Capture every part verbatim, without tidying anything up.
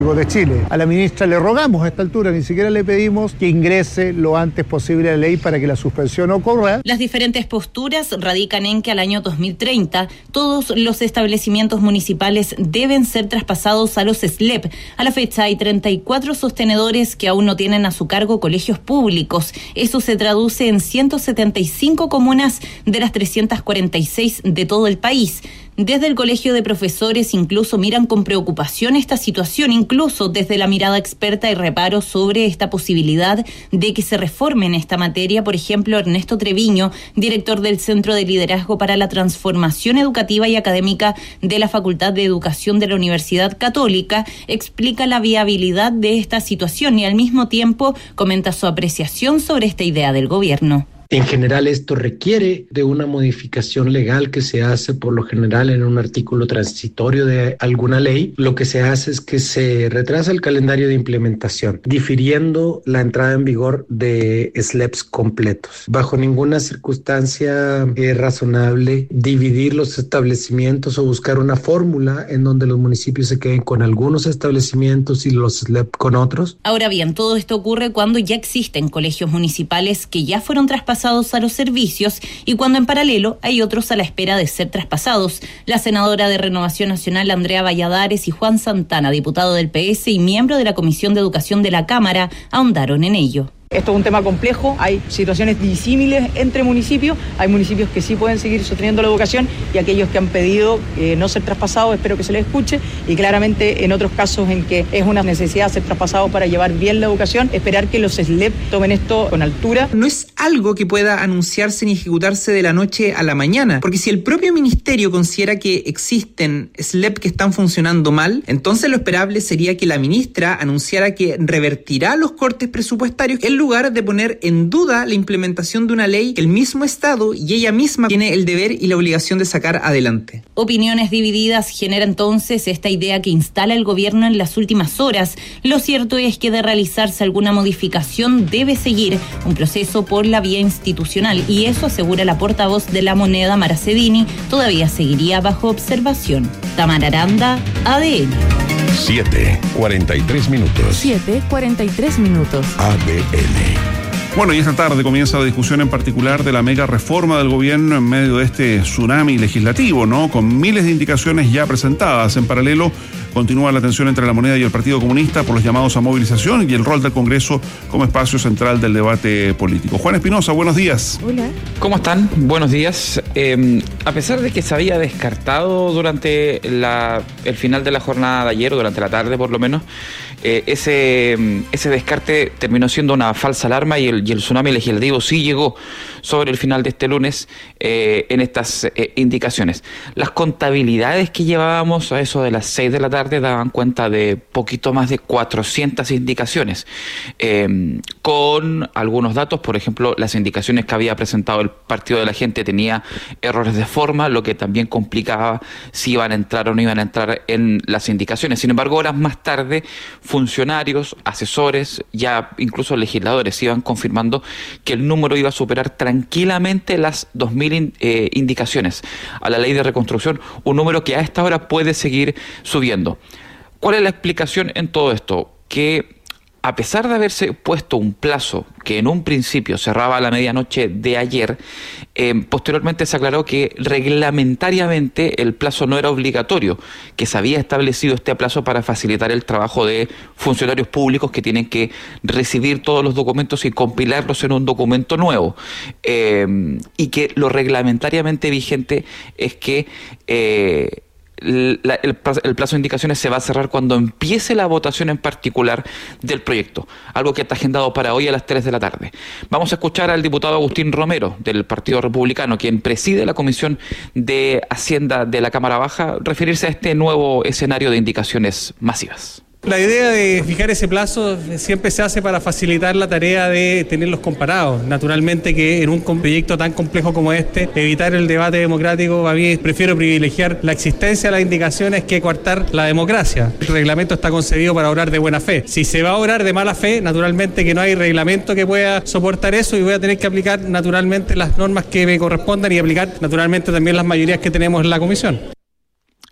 de Chile. A la ministra le rogamos a esta altura, ni siquiera le pedimos que ingrese lo antes posible a la ley para que la suspensión ocurra. Las diferentes posturas radican en que al año dos mil treinta todos los establecimientos municipales deben ser traspasados a los S L E P. A la fecha hay treinta y cuatro sostenedores que aún no tienen a su cargo colegios públicos. Eso se traduce en ciento setenta y cinco comunas de las trescientas cuarenta y seis de todo el país. Desde el Colegio de Profesores incluso miran con preocupación esta situación, incluso desde la mirada experta y reparo sobre esta posibilidad de que se reforme en esta materia. Por ejemplo, Ernesto Treviño, director del Centro de Liderazgo para la Transformación Educativa y Académica de la Facultad de Educación de la Universidad Católica, explica la viabilidad de esta situación y al mismo tiempo comenta su apreciación sobre esta idea del gobierno. En general, esto requiere de una modificación legal que se hace por lo general en un artículo transitorio de alguna ley. Lo que se hace es que se retrasa el calendario de implementación, difiriendo la entrada en vigor de S L E Ps completos. Bajo ninguna circunstancia es razonable dividir los establecimientos o buscar una fórmula en donde los municipios se queden con algunos establecimientos y los S L E P con otros. Ahora bien, todo esto ocurre cuando ya existen colegios municipales que ya fueron traspasados a los servicios y cuando en paralelo hay otros a la espera de ser traspasados. La senadora de Renovación Nacional, Andrea Valladares, y Juan Santana, diputado del P S y miembro de la Comisión de Educación de la Cámara, ahondaron en ello. Esto es un tema complejo, hay situaciones disímiles entre municipios, hay municipios que sí pueden seguir sosteniendo la educación y aquellos que han pedido eh, no ser traspasados, espero que se les escuche, y claramente en otros casos en que es una necesidad ser traspasados para llevar bien la educación, esperar que los S L E P tomen esto con altura. No es algo que pueda anunciarse ni ejecutarse de la noche a la mañana, porque si el propio ministerio considera que existen S L E P que están funcionando mal, entonces lo esperable sería que la ministra anunciara que revertirá los cortes presupuestarios en lugar de poner en duda la implementación de una ley que el mismo Estado y ella misma tiene el deber y la obligación de sacar adelante. Opiniones divididas genera entonces esta idea que instala el gobierno en las últimas horas. Lo cierto es que de realizarse alguna modificación debe seguir un proceso por la vía institucional y eso, asegura la portavoz de La Moneda, Mara Cedini, todavía seguiría bajo observación. Tamara Aranda, A D N. siete, cuarenta y tres minutos. siete, cuarenta y tres minutos. A D N. Bueno, y esta tarde comienza la discusión en particular de la mega reforma del gobierno en medio de este tsunami legislativo, ¿no? Con miles de indicaciones ya presentadas. En paralelo, continúa la tensión entre La Moneda y el Partido Comunista por los llamados a movilización y el rol del Congreso como espacio central del debate político. Juan Espinosa, buenos días. Hola. ¿Cómo están? Buenos días. Eh, a pesar de que se había descartado durante la, el final de la jornada de ayer, o durante la tarde por lo menos, eh, ese, ese descarte terminó siendo una falsa alarma y el, y el tsunami legislativo sí llegó sobre el final de este lunes eh, en estas eh, indicaciones. Las contabilidades que llevábamos a eso de las seis de la tarde daban cuenta de poquito más de cuatrocientas indicaciones, eh, con algunos datos. Por ejemplo, las indicaciones que había presentado el Partido de la Gente tenía errores de forma, lo que también complicaba si iban a entrar o no iban a entrar en las indicaciones. Sin embargo, horas más tarde, funcionarios, asesores, ya incluso legisladores iban confirmando que el número iba a superar tranquilamente las dos mil eh, indicaciones a la ley de reconstrucción, un número que a esta hora puede seguir subiendo. ¿Cuál es la explicación en todo esto? Que a pesar de haberse puesto un plazo que en un principio cerraba a la medianoche de ayer, eh, posteriormente se aclaró que reglamentariamente el plazo no era obligatorio, que se había establecido este plazo para facilitar el trabajo de funcionarios públicos que tienen que recibir todos los documentos y compilarlos en un documento nuevo, eh, y que lo reglamentariamente vigente es que eh, La, el, el plazo de indicaciones se va a cerrar cuando empiece la votación en particular del proyecto, algo que está agendado para hoy a las tres de la tarde. Vamos a escuchar al diputado Agustín Romero del Partido Republicano, quien preside la Comisión de Hacienda de la Cámara Baja, referirse a este nuevo escenario de indicaciones masivas. La idea de fijar ese plazo siempre se hace para facilitar la tarea de tenerlos comparados. Naturalmente que en un proyecto tan complejo como este, evitar el debate democrático, a mí prefiero privilegiar la existencia de las indicaciones que coartar la democracia. El reglamento está concebido para obrar de buena fe. Si se va a obrar de mala fe, naturalmente que no hay reglamento que pueda soportar eso y voy a tener que aplicar naturalmente las normas que me correspondan y aplicar naturalmente también las mayorías que tenemos en la comisión.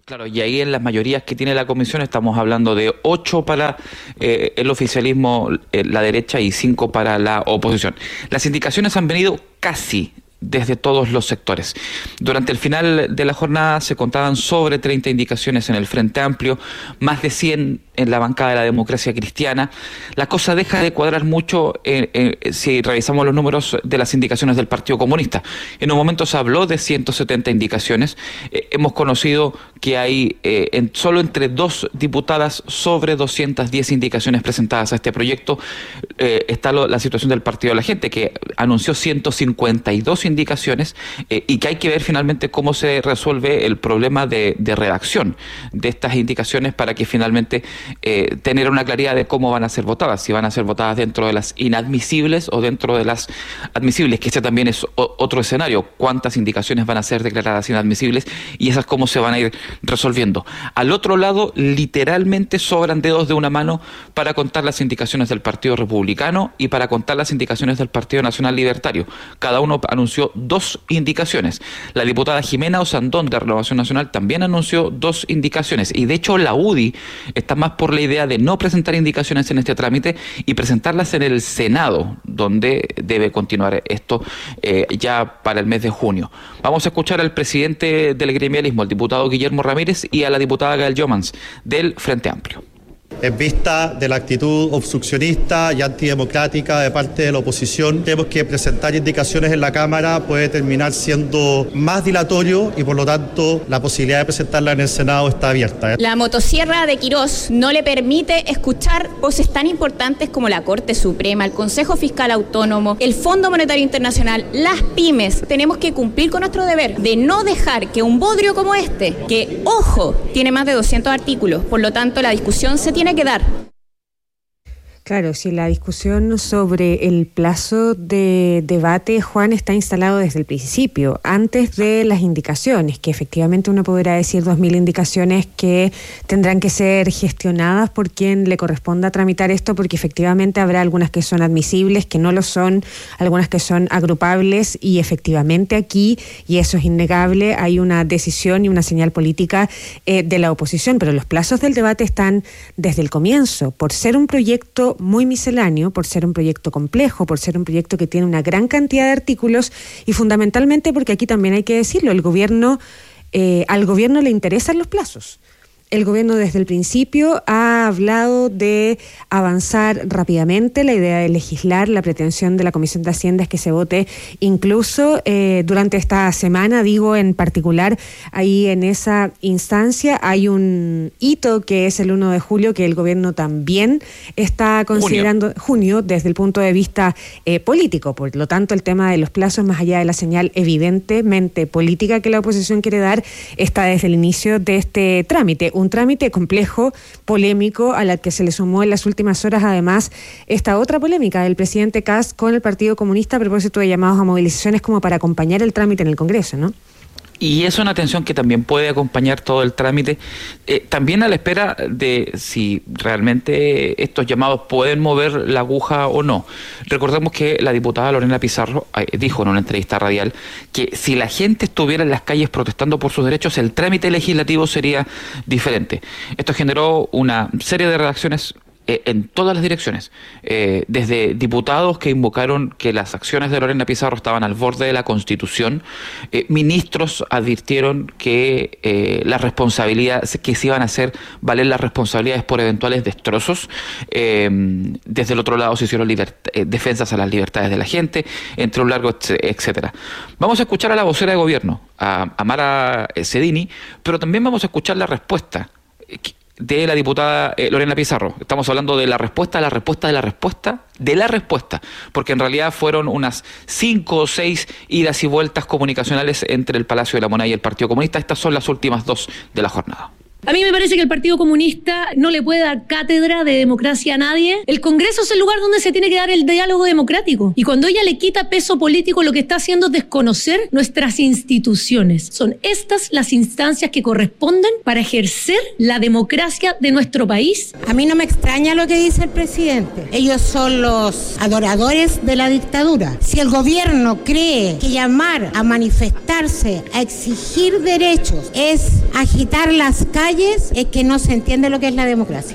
Claro, y ahí en las mayorías que tiene la comisión estamos hablando de ocho para eh, el oficialismo, eh, la derecha, y cinco para la oposición. Las indicaciones han venido casi desde todos los sectores. Durante el final de la jornada se contaban sobre treinta indicaciones en el Frente Amplio, más de cien en la bancada de la Democracia Cristiana. La cosa deja de cuadrar mucho eh, eh, si revisamos los números de las indicaciones del Partido Comunista. En un momento se habló de ciento setenta indicaciones. Eh, hemos conocido que hay eh, en, solo entre dos diputadas sobre doscientas diez indicaciones presentadas a este proyecto. Eh, está lo, la situación del Partido de la Gente, que anunció ciento cincuenta y dos indicaciones eh, y que hay que ver finalmente cómo se resuelve el problema de, de redacción de estas indicaciones para que finalmente eh, tener una claridad de cómo van a ser votadas, si van a ser votadas dentro de las inadmisibles o dentro de las admisibles, que ese también es o, otro escenario, cuántas indicaciones van a ser declaradas inadmisibles y esas cómo se van a ir resolviendo. Al otro lado, literalmente sobran dedos de una mano para contar las indicaciones del Partido Republicano y para contar las indicaciones del Partido Nacional Libertario. Cada uno anunció dos indicaciones. La diputada Jimena Osandón de Renovación Nacional también anunció dos indicaciones, y de hecho la U D I está más por la idea de no presentar indicaciones en este trámite y presentarlas en el Senado, donde debe continuar esto eh, ya para el mes de junio. Vamos a escuchar al presidente del gremialismo, el diputado Guillermo Ramírez, y a la diputada Gael Jomans del Frente Amplio. En vista de la actitud obstruccionista y antidemocrática de parte de la oposición, tenemos que presentar indicaciones en la Cámara puede terminar siendo más dilatorio y por lo tanto la posibilidad de presentarla en el Senado está abierta. La motosierra de Quirós no le permite escuchar voces tan importantes como la Corte Suprema, el Consejo Fiscal Autónomo, el Fondo Monetario Internacional, las pymes. Tenemos que cumplir con nuestro deber de no dejar que un bodrio como este, que, ojo, tiene más de doscientos artículos, por lo tanto la discusión se tiene que dar. Claro, si la discusión sobre el plazo de debate, Juan, está instalado desde el principio, antes de las indicaciones, que efectivamente uno podrá decir dos mil indicaciones que tendrán que ser gestionadas por quien le corresponda tramitar esto, porque efectivamente habrá algunas que son admisibles, que no lo son, algunas que son agrupables, y efectivamente aquí, y eso es innegable, hay una decisión y una señal política eh, de la oposición, pero los plazos del debate están desde el comienzo. Por ser un proyecto muy misceláneo, por ser un proyecto complejo, por ser un proyecto que tiene una gran cantidad de artículos, y fundamentalmente porque aquí también hay que decirlo, el gobierno, eh, al gobierno le interesan los plazos. El gobierno desde el principio ha hablado de avanzar rápidamente. La idea de legislar, la pretensión de la Comisión de Hacienda es que se vote incluso eh, durante esta semana, digo en particular, ahí en esa instancia hay un hito que es el uno de julio, que el gobierno también está considerando, junio, junio desde el punto de vista eh, político. Por lo tanto, el tema de los plazos, más allá de la señal evidentemente política que la oposición quiere dar, está desde el inicio de este trámite. Un trámite complejo, polémico, a la que se le sumó en las últimas horas además esta otra polémica del presidente Kast con el Partido Comunista a propósito de llamados a movilizaciones como para acompañar el trámite en el Congreso, ¿no? Y es una tensión que también puede acompañar todo el trámite, eh, también a la espera de si realmente estos llamados pueden mover la aguja o no. Recordemos que la diputada Lorena Pizarro eh, dijo en una entrevista radial que si la gente estuviera en las calles protestando por sus derechos, el trámite legislativo sería diferente. Esto generó una serie de reacciones en todas las direcciones, eh, desde diputados que invocaron que las acciones de Lorena Pizarro estaban al borde de la Constitución, eh, ministros advirtieron que eh, las responsabilidades, que se iban a hacer valer las responsabilidades por eventuales destrozos, eh, desde el otro lado se hicieron libert- eh, defensas a las libertades de la gente, entre un largo etcétera. Vamos a escuchar a la vocera de gobierno, a, a Mara Cedini, pero también vamos a escuchar la respuesta de la diputada eh, Lorena Pizarro. Estamos hablando de la respuesta, la respuesta de la respuesta, de la respuesta, porque en realidad fueron unas cinco o seis idas y vueltas comunicacionales entre el Palacio de la Moneda y el Partido Comunista. Estas son las últimas dos de la jornada. A mí me parece que el Partido Comunista no le puede dar cátedra de democracia a nadie. El Congreso es el lugar donde se tiene que dar el diálogo democrático. Y cuando ella le quita peso político, lo que está haciendo es desconocer nuestras instituciones. Son estas las instancias que corresponden para ejercer la democracia de nuestro país. A mí no me extraña lo que dice el presidente. Ellos son los adoradores de la dictadura. Si el gobierno cree que llamar a manifestarse, a exigir derechos, es agitar las calles, es que no se entiende lo que es la democracia.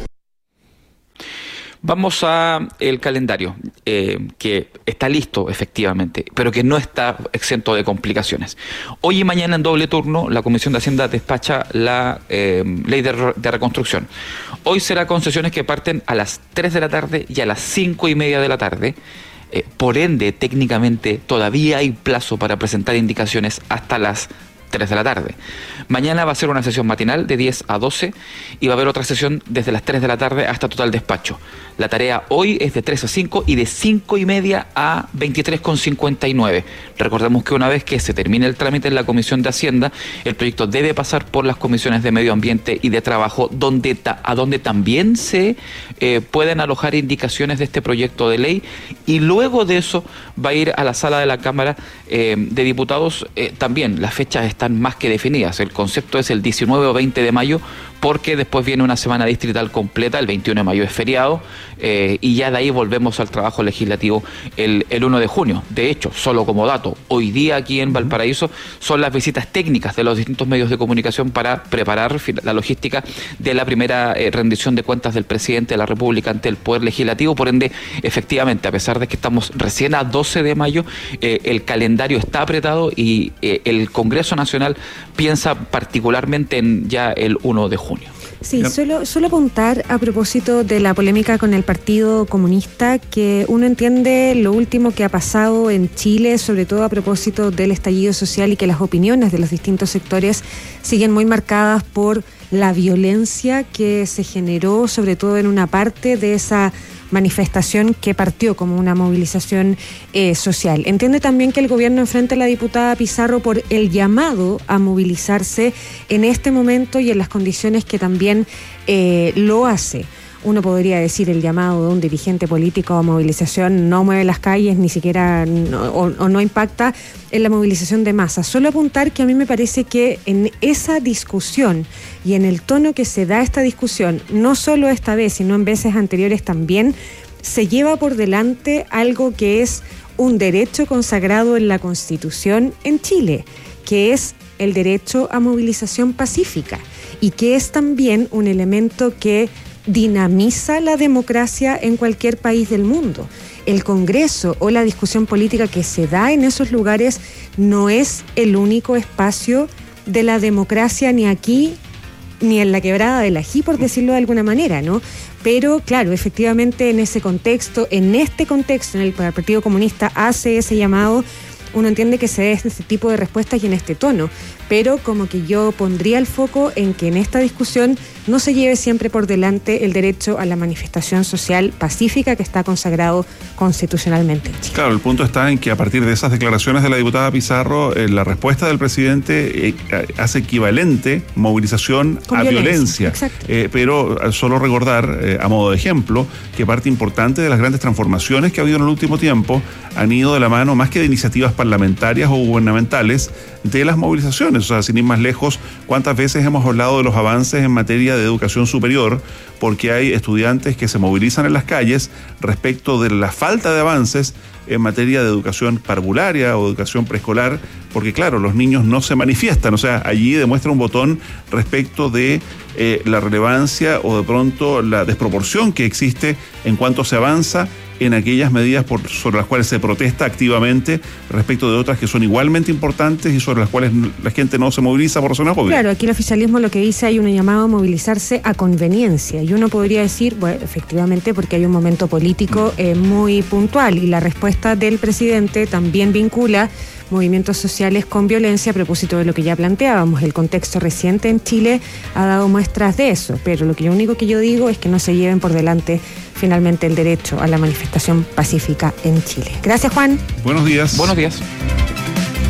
Vamos a el calendario, eh, que está listo efectivamente, pero que no está exento de complicaciones. Hoy y mañana en doble turno la Comisión de Hacienda despacha la eh, ley de, de reconstrucción. Hoy será con sesiones que parten a las tres de la tarde y a las cinco y media de la tarde. Eh, por ende, técnicamente todavía hay plazo para presentar indicaciones hasta las tres de la tarde. Mañana va a ser una sesión matinal de diez a doce y va a haber otra sesión desde las tres de la tarde hasta total despacho. La tarea hoy es de tres a cinco y de cinco y media a veintitrés con cincuenta y nueve. Recordemos que una vez que se termine el trámite en la Comisión de Hacienda, el proyecto debe pasar por las comisiones de Medio Ambiente y de Trabajo, donde ta, a donde también se eh, pueden alojar indicaciones de este proyecto de ley, y luego de eso va a ir a la sala de la Cámara eh, de Diputados. Eh, también las fechas están más que definidas. El concepto es el diecinueve o veinte de mayo, porque después viene una semana distrital completa, el veintiuno de mayo es feriado, eh, y ya de ahí volvemos al trabajo legislativo el, el uno de junio. De hecho, solo como dato, hoy día aquí en Valparaíso son las visitas técnicas de los distintos medios de comunicación para preparar la logística de la primera eh, rendición de cuentas del presidente de la República ante el Poder Legislativo. Por ende, efectivamente, a pesar de que estamos recién a doce de mayo, eh, el calendario está apretado y eh, el Congreso Nacional piensa particularmente en ya el uno de junio. Sí, solo, solo apuntar a propósito de la polémica con el Partido Comunista, que uno entiende lo último que ha pasado en Chile, sobre todo a propósito del estallido social, y que las opiniones de los distintos sectores siguen muy marcadas por la violencia que se generó, sobre todo en una parte de esa manifestación que partió como una movilización eh, social. Entiende también que el gobierno enfrenta a la diputada Pizarro por el llamado a movilizarse en este momento y en las condiciones que también eh, lo hace. Uno podría decir el llamado de un dirigente político a movilización no mueve las calles, ni siquiera no, o, o no impacta en la movilización de masa. Solo apuntar que a mí me parece que en esa discusión y en el tono que se da esta discusión, no solo esta vez, sino en veces anteriores también, se lleva por delante algo que es un derecho consagrado en la Constitución en Chile, que es el derecho a movilización pacífica, y que es también un elemento que dinamiza la democracia en cualquier país del mundo. El Congreso o la discusión política que se da en esos lugares no es el único espacio de la democracia, ni aquí ni en la Quebrada del Ají, por decirlo de alguna manera, ¿no? Pero claro, efectivamente en ese contexto, en este contexto en el que el Partido Comunista hace ese llamado, uno entiende que se dé este tipo de respuestas y en este tono, pero como que yo pondría el foco en que en esta discusión no se lleve siempre por delante el derecho a la manifestación social pacífica que está consagrado constitucionalmente en Chile. Claro, el punto está en que a partir de esas declaraciones de la diputada Pizarro, eh, la respuesta del presidente eh, hace equivalente movilización Con a violencia. violencia. Eh, pero solo recordar, eh, a modo de ejemplo, que parte importante de las grandes transformaciones que ha habido en el último tiempo han ido de la mano, más que de iniciativas parlamentarias o gubernamentales, de las movilizaciones. O sea, sin ir más lejos, ¿cuántas veces hemos hablado de los avances en materia de educación superior? Porque hay estudiantes que se movilizan en las calles respecto de la falta de avances en materia de educación parvularia o educación preescolar, porque claro, los niños no se manifiestan. O sea, allí demuestra un botón respecto de eh, la relevancia o de pronto la desproporción que existe en cuanto se avanza en aquellas medidas por, sobre las cuales se protesta activamente respecto de otras que son igualmente importantes y sobre las cuales la gente no se moviliza por razones obvias. Claro, aquí el oficialismo lo que dice, hay un llamado a movilizarse a conveniencia, y uno podría decir, bueno, efectivamente, porque hay un momento político eh, muy puntual, y la respuesta del presidente también vincula movimientos sociales con violencia a propósito de lo que ya planteábamos. El contexto reciente en Chile ha dado muestras de eso, pero lo que lo único que yo digo es que no se lleven por delante finalmente el derecho a la manifestación pacífica en Chile. Gracias, Juan. Buenos días. Buenos días.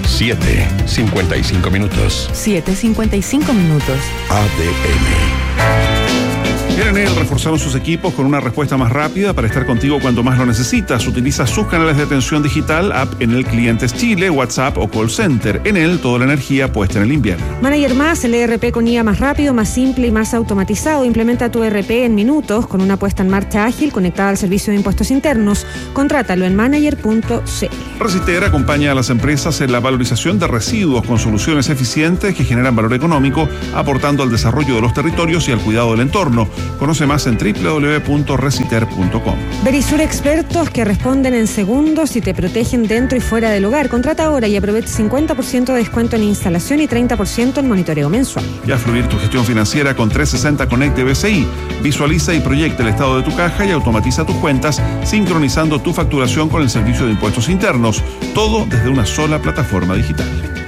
siete cincuenta y cinco minutos. siete cincuenta y cinco minutos. A D N. En Enel reforzaron sus equipos con una respuesta más rápida para estar contigo cuando más lo necesitas. Utiliza sus canales de atención digital, app Enel Clientes Chile, WhatsApp o call center. Enel, toda la energía puesta en el invierno. Manager Más, el E R P con I A más rápido, más simple y más automatizado. Implementa tu E R P en minutos con una puesta en marcha ágil conectada al servicio de impuestos internos. Contrátalo en manager punto c l. Resiter acompaña a las empresas en la valorización de residuos con soluciones eficientes que generan valor económico, aportando al desarrollo de los territorios y al cuidado del entorno. Conoce más en doble u doble u doble u punto resiter punto com. Verisur, expertos que responden en segundos y te protegen dentro y fuera del hogar. Contrata ahora y aprovecha cincuenta por ciento de descuento en instalación y treinta por ciento en monitoreo mensual. Y a fluir tu gestión financiera con trescientos sesenta Connect de B C I. Visualiza y proyecta el estado de tu caja y automatiza tus cuentas, sincronizando tu facturación con el servicio de impuestos internos. Todo desde una sola plataforma digital.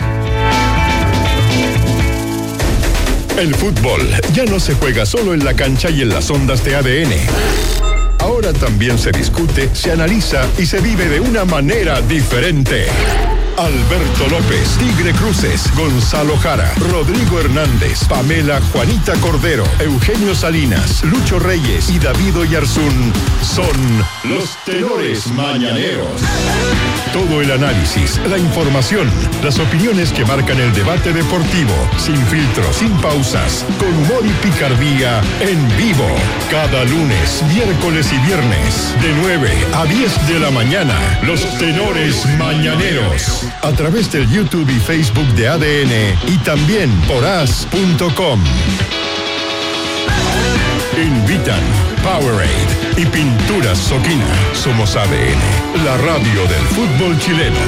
El fútbol ya no se juega solo en la cancha y en las ondas de A D N. Ahora también se discute, se analiza y se vive de una manera diferente. Alberto López, Tigre Cruces, Gonzalo Jara, Rodrigo Hernández, Pamela Juanita Cordero, Eugenio Salinas, Lucho Reyes y David Oyarzún son los tenores mañaneros. Todo el análisis, la información, las opiniones que marcan el debate deportivo, sin filtros, sin pausas, con humor y picardía, en vivo. Cada lunes, miércoles y viernes, de nueve a diez de la mañana, los tenores mañaneros. A través del YouTube y Facebook de A D N y también por as punto com. Invitan Powerade y Pinturas Soquina. Somos A D N, la radio del fútbol chileno.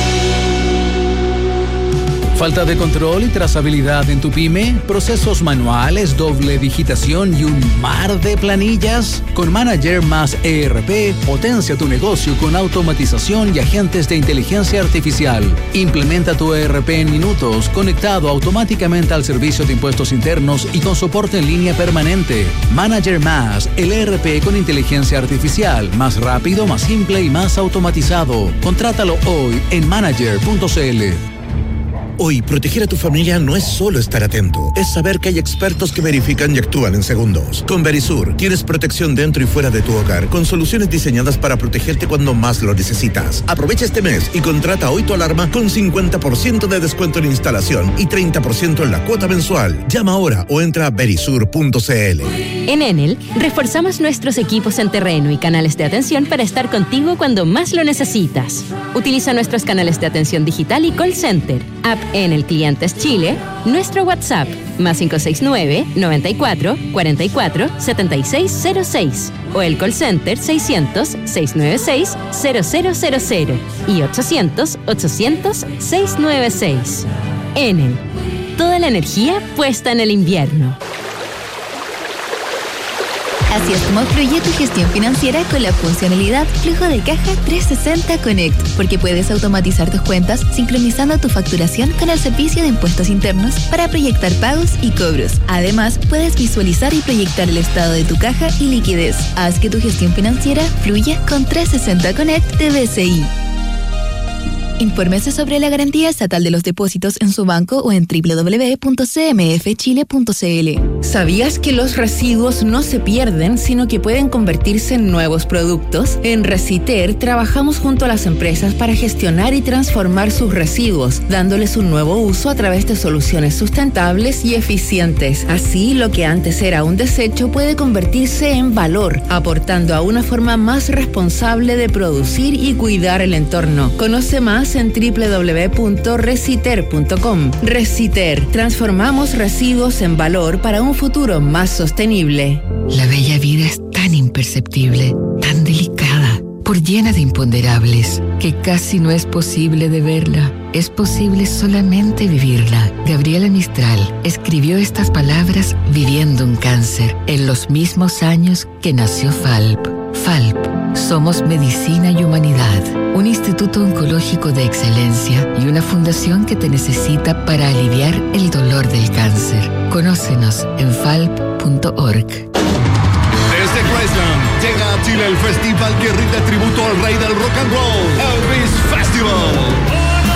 ¿Falta de control y trazabilidad en tu pyme? ¿Procesos manuales, doble digitación y un mar de planillas? Con Manager Más E R P, potencia tu negocio con automatización y agentes de inteligencia artificial. Implementa tu E R P en minutos, conectado automáticamente al servicio de impuestos internos y con soporte en línea permanente. Manager Más, el E R P con inteligencia artificial, más rápido, más simple y más automatizado. Contrátalo hoy en manager punto c l. Hoy, proteger a tu familia no es solo estar atento, es saber que hay expertos que verifican y actúan en segundos. Con Verisur, tienes protección dentro y fuera de tu hogar, con soluciones diseñadas para protegerte cuando más lo necesitas. Aprovecha este mes y contrata hoy tu alarma con cincuenta por ciento de descuento en instalación y treinta por ciento en la cuota mensual. Llama ahora o entra a verisur punto c l. En Enel, reforzamos nuestros equipos en terreno y canales de atención para estar contigo cuando más lo necesitas. Utiliza nuestros canales de atención digital y call center, app Enel Clientes Chile, nuestro WhatsApp, más cinco seis nueve, noventa y cuatro, cuarenta y cuatro, setenta y seis cero seis, o el call center seiscientos, seiscientos noventa y seis, cero cero cero cero y ochocientos, ochocientos, seiscientos noventa y seis. Enel, toda la energía puesta en el invierno. Así es como fluye tu gestión financiera con la funcionalidad Flujo de Caja trescientos sesenta Connect, porque puedes automatizar tus cuentas sincronizando tu facturación con el servicio de impuestos internos para proyectar pagos y cobros. Además, puedes visualizar y proyectar el estado de tu caja y liquidez. Haz que tu gestión financiera fluya con trescientos sesenta Connect de B C I. Infórmese sobre la garantía estatal de los depósitos en su banco o en doble u doble u doble u punto c m f chile punto c l. ¿Sabías que los residuos no se pierden, sino que pueden convertirse en nuevos productos? En Resiter trabajamos junto a las empresas para gestionar y transformar sus residuos, dándoles un nuevo uso a través de soluciones sustentables y eficientes. Así, lo que antes era un desecho puede convertirse en valor, aportando a una forma más responsable de producir y cuidar el entorno. Conoce más en doble u doble u doble u punto resiter punto com. Resiter, transformamos residuos en valor para un futuro más sostenible. La bella vida es tan imperceptible, tan delicada, por llena de imponderables, que casi no es posible de verla. Es posible solamente vivirla. Gabriela Mistral escribió estas palabras viviendo un cáncer en los mismos años que nació Falp. Falp, somos medicina y humanidad, un instituto oncológico de excelencia y una fundación que te necesita para aliviar el dolor del cáncer. Conócenos en falp punto org. Desde Graceland llega a Chile el festival que rinde tributo al rey del rock and roll, Elvis Festival.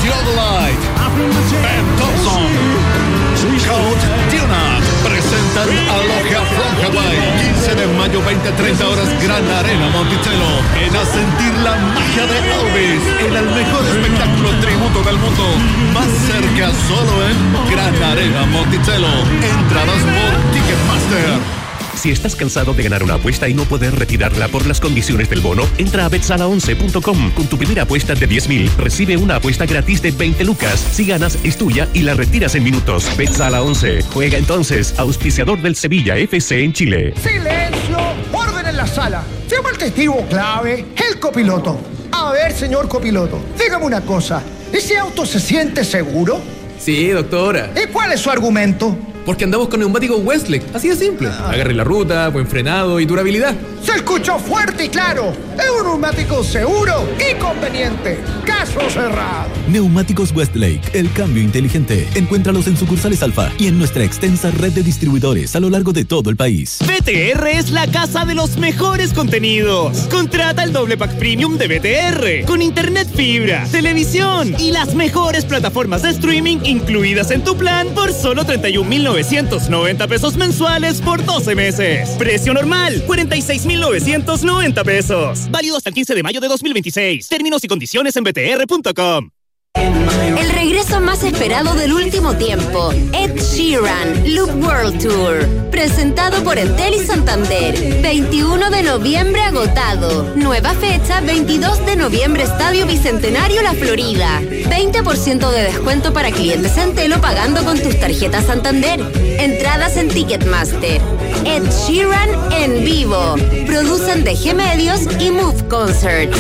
Theodolite, Ben Thompson, Coach Tionat presentan a Logia from Hawaii. quince de mayo, veinte a treinta horas, Gran Arena Monticello. Ven a sentir la magia de Elvis en el mejor espectáculo tributo del mundo. Más cerca solo en Gran Arena Monticello. Entradas por Ticketmaster. Si estás cansado de ganar una apuesta y no poder retirarla por las condiciones del bono, entra a bet sala once punto com. Con tu primera apuesta de diez mil, recibe una apuesta gratis de veinte lucas. Si ganas, es tuya y la retiras en minutos. Bet Sala once. Juega entonces. Auspiciador del Sevilla F C en Chile. ¡Silencio! ¡Orden en la sala! Llama al testigo clave, el copiloto. A ver, señor copiloto, dígame una cosa. ¿Ese auto se siente seguro? Sí, doctora. ¿Y cuál es su argumento? Porque andamos con neumáticos Westlake, así de simple. Agarre la ruta, buen frenado y durabilidad. Se escuchó fuerte y claro. Es un neumático seguro y conveniente. Caso cerrado. Neumáticos Westlake, el cambio inteligente. Encuéntralos en sucursales Alfa y en nuestra extensa red de distribuidores a lo largo de todo el país. B T R es la casa de los mejores contenidos. Contrata el doble pack premium de B T R con internet fibra, televisión y las mejores plataformas de streaming incluidas en tu plan por solo treinta y un mil novecientos noventa pesos mensuales por doce meses. Precio normal, cuarenta y seis mil novecientos noventa pesos. Válido hasta el quince de mayo de dos mil veintiséis. Términos y condiciones en b t r punto com. El regreso más esperado del último tiempo, Ed Sheeran, Loop World Tour, presentado por Entel y Santander, veintiuno de noviembre agotado, nueva fecha veintidós de noviembre Estadio Bicentenario La Florida, veinte por ciento de descuento para clientes Entel o pagando con tus tarjetas Santander, entradas en Ticketmaster. Ed Sheeran en vivo, producen D G Medios y Move Concerts.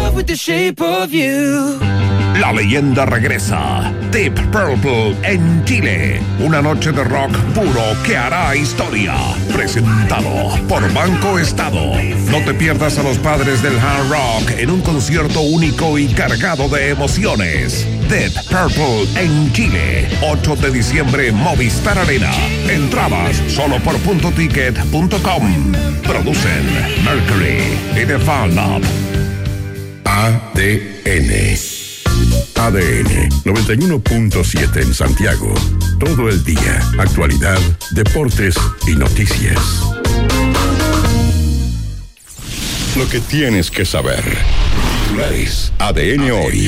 La leyenda regresa. Deep Purple en Chile. Una noche de rock puro que hará historia. Presentado por Banco Estado. No te pierdas a los padres del hard rock en un concierto único y cargado de emociones. Deep Purple en Chile. ocho de diciembre, Movistar Arena. Entradas solo por punto ticket punto com. Producen Mercury y The Fan Lab. A D N. A D N noventa y uno punto siete en Santiago. Todo el día. Actualidad, deportes y noticias. Lo que tienes que saber. A D N hoy.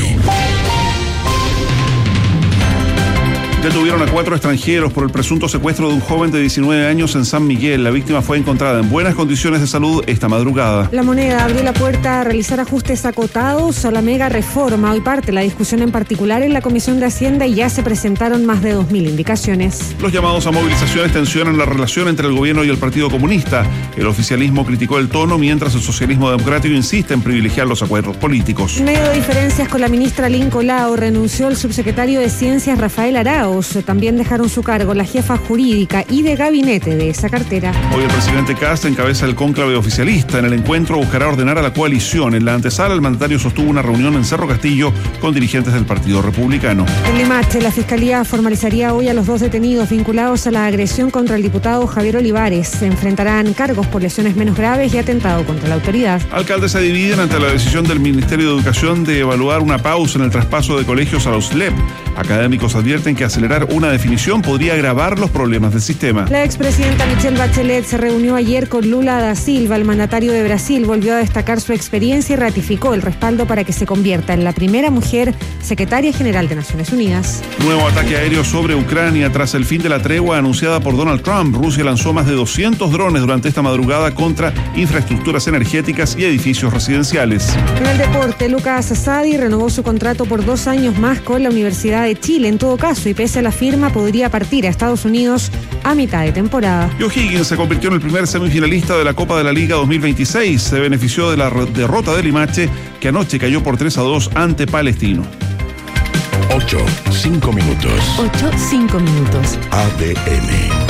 Detuvieron a cuatro extranjeros por el presunto secuestro de un joven de diecinueve años en San Miguel. La víctima fue encontrada en buenas condiciones de salud esta madrugada. La Moneda abrió la puerta a realizar ajustes acotados a la mega reforma. Hoy parte la discusión en particular en la Comisión de Hacienda y ya se presentaron más de dos mil indicaciones. Los llamados a movilizaciones tensionan la relación entre el gobierno y el Partido Comunista. El oficialismo criticó el tono, mientras el socialismo democrático insiste en privilegiar los acuerdos políticos. En medio de diferencias con la ministra Lynn Colao, renunció el subsecretario de Ciencias Rafael Arauz. También dejaron su cargo la jefa jurídica y de gabinete de esa cartera. Hoy el presidente Kast encabeza el cónclave oficialista. En el encuentro buscará ordenar a la coalición. En la antesala, el mandatario sostuvo una reunión en Cerro Castillo con dirigentes del Partido Republicano. En Limache, la Fiscalía formalizaría hoy a los dos detenidos vinculados a la agresión contra el diputado Javier Olivares. Se enfrentarán cargos por lesiones menos graves y atentado contra la autoridad. Alcaldes se dividen ante la decisión del Ministerio de Educación de evaluar una pausa en el traspaso de colegios a los S L E P. Académicos advierten que acelerar una definición podría agravar los problemas del sistema. La expresidenta Michelle Bachelet se reunió ayer con Lula da Silva. El mandatario de Brasil volvió a destacar su experiencia y ratificó el respaldo para que se convierta en la primera mujer secretaria general de Naciones Unidas. Nuevo ataque aéreo sobre Ucrania tras el fin de la tregua anunciada por Donald Trump. Rusia lanzó más de doscientos drones durante esta madrugada contra infraestructuras energéticas y edificios residenciales. En el deporte, Lucas Asadi renovó su contrato por dos años más con la Universidad de Chile. En todo caso, y pese a la firma, podría partir a Estados Unidos a mitad de temporada. Joe Higgins se convirtió en el primer semifinalista de la Copa de la Liga dos mil veintiséis. Se benefició de la derrota de Limache, que anoche cayó por tres a dos ante Palestino. ocho, cinco minutos. ocho, cinco minutos. A D N.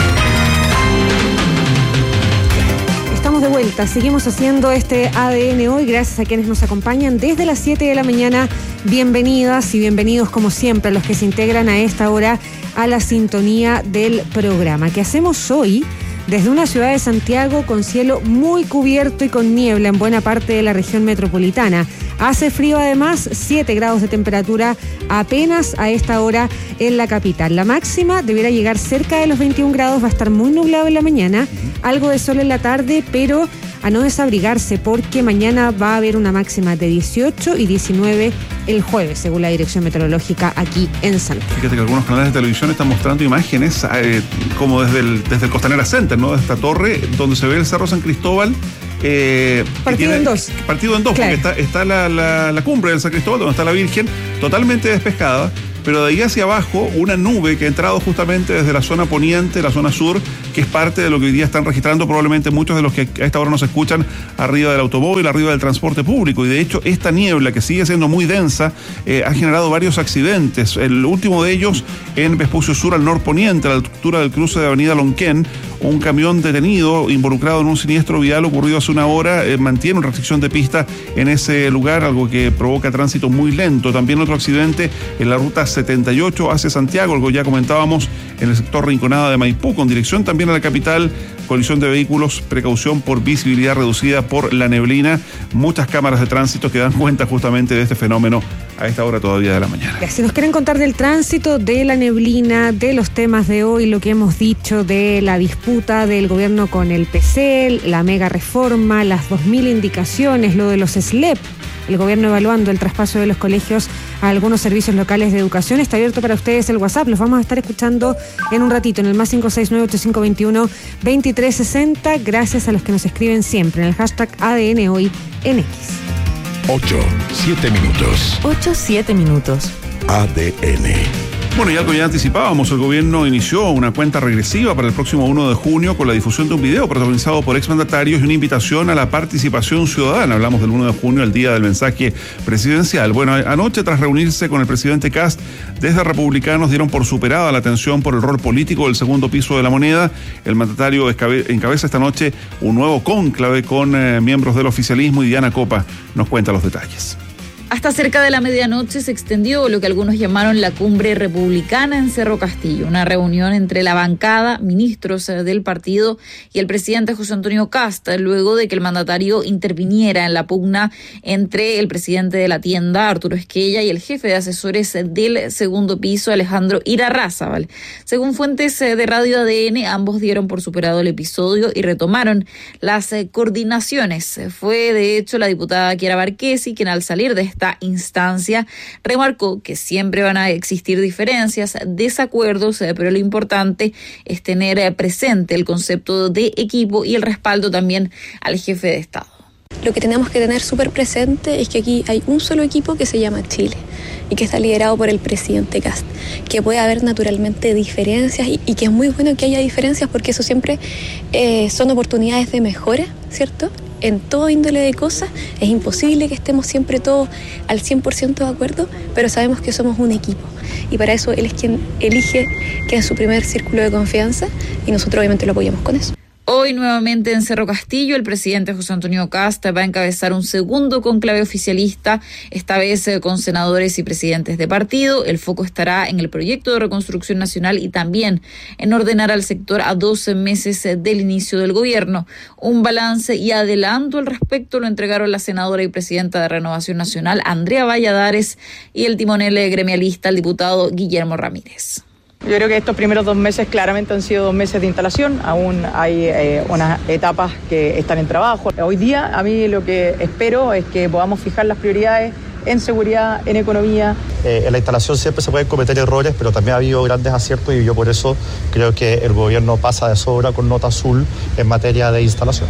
Estamos de vuelta, seguimos haciendo este A D N hoy, gracias a quienes nos acompañan desde las siete de la mañana. Bienvenidas y bienvenidos como siempre a los que se integran a esta hora a la sintonía del programa. ¿Qué hacemos hoy? desde una ciudad de Santiago con cielo muy cubierto y con niebla en buena parte de la región metropolitana. Hace frío además, siete grados de temperatura apenas a esta hora en la capital. La máxima debiera llegar cerca de los veintiún grados, va a estar muy nublado en la mañana, algo de sol en la tarde, pero a no desabrigarse porque mañana va a haber una máxima de dieciocho y diecinueve el jueves, según la Dirección Meteorológica aquí en Santiago. Fíjate que algunos canales de televisión están mostrando imágenes eh, como desde el, desde el Costanera Center, ¿no? De esta torre donde se ve el Cerro San Cristóbal. Eh, partido tiene, en dos. Partido en dos, claro. Porque está, está la, la, la cumbre del San Cristóbal, donde está la Virgen, totalmente despejada, pero de ahí hacia abajo una nube que ha entrado justamente desde la zona poniente, la zona sur, que es parte de lo que hoy día están registrando probablemente muchos de los que a esta hora nos escuchan arriba del automóvil, arriba del transporte público. Y de hecho esta niebla, que sigue siendo muy densa, eh, ha generado varios accidentes. El último de ellos en Vespucio Sur, al norponiente, a la altura del cruce de Avenida Lonquén. Un camión detenido involucrado en un siniestro vial ocurrido hace una hora eh, mantiene una restricción de pista en ese lugar, algo que provoca tránsito muy lento. También otro accidente en la ruta setenta y ocho hacia Santiago, algo ya comentábamos, en el sector Rinconada de Maipú, con dirección también a la capital. Colisión de vehículos, precaución por visibilidad reducida por la neblina. Muchas cámaras de tránsito que dan cuenta justamente de este fenómeno a esta hora todavía de la mañana. Si nos quieren contar del tránsito, de la neblina, de los temas de hoy, lo que hemos dicho de la disputa del gobierno con el P C E L, la mega reforma, las dos mil indicaciones, lo de los S L E P, el gobierno evaluando el traspaso de los colegios a algunos servicios locales de educación, está abierto para ustedes el WhatsApp. Los vamos a estar escuchando en un ratito en el más cinco seis nueve ocho cinco dos uno dos tres seis cero, gracias a los que nos escriben siempre en el hashtag A D N Hoy en X. ocho, siete minutos. ocho, siete minutos. A D N. Bueno, y algo ya anticipábamos, el gobierno inició una cuenta regresiva para el próximo uno de junio con la difusión de un video protagonizado por exmandatarios y una invitación a la participación ciudadana. Hablamos del uno de junio, el día del mensaje presidencial. Bueno, anoche, tras reunirse con el presidente Kast, desde Republicanos dieron por superada la tensión por el rol político del segundo piso de la moneda. El mandatario encabeza esta noche un nuevo cónclave con eh, miembros del oficialismo, y Diana Copa nos cuenta los detalles. Hasta cerca de la medianoche se extendió lo que algunos llamaron la cumbre republicana en Cerro Castillo, una reunión entre la bancada, ministros del partido y el presidente José Antonio Kast, luego de que el mandatario interviniera en la pugna entre el presidente de la tienda, Arturo Esquella, y el jefe de asesores del segundo piso, Alejandro Irarrázaval. Según fuentes de Radio A D N, ambos dieron por superado el episodio y retomaron las coordinaciones. Fue, de hecho, la diputada Kiara Barquesi quien, al salir de esta instancia, remarcó que siempre van a existir diferencias, desacuerdos, pero lo importante es tener presente el concepto de equipo y el respaldo también al jefe de Estado. Lo que tenemos que tener súper presente es que aquí hay un solo equipo que se llama Chile y que está liderado por el presidente Kast, que puede haber naturalmente diferencias y, y que es muy bueno que haya diferencias porque eso siempre eh, son oportunidades de mejora, ¿cierto? En todo índole de cosas. Es imposible que estemos siempre todos al cien por ciento de acuerdo, pero sabemos que somos un equipo y para eso él es quien elige que es su primer círculo de confianza y nosotros obviamente lo apoyamos con eso. Hoy nuevamente en Cerro Castillo, el presidente José Antonio Kast va a encabezar un segundo conclave oficialista, esta vez con senadores y presidentes de partido. El foco estará en el proyecto de reconstrucción nacional y también en ordenar al sector a doce meses del inicio del gobierno. Un balance y adelanto al respecto lo entregaron la senadora y presidenta de Renovación Nacional, Andrea Valladares, y el timonel gremialista, el diputado Guillermo Ramírez. Yo creo que estos primeros dos meses claramente han sido dos meses de instalación, aún hay eh, unas etapas que están en trabajo. Hoy día a mí lo que espero es que podamos fijar las prioridades en seguridad, en economía. Eh, en la instalación siempre se pueden cometer errores, pero también ha habido grandes aciertos y yo por eso creo que el gobierno pasa de sobra con nota azul en materia de instalación.